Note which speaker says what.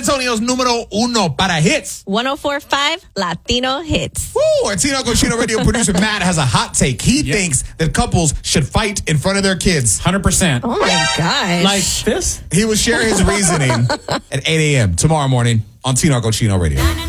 Speaker 1: Antonio's numero uno para hits.
Speaker 2: 104.5 Latino Hits.
Speaker 1: Woo! Our Tino Cochino radio producer Matt has a hot take. He thinks that couples should fight in front of their kids.
Speaker 3: 100%.
Speaker 2: Oh my gosh.
Speaker 3: Like this?
Speaker 1: He will share his reasoning at 8 a.m. tomorrow morning on Tino Cochino Radio.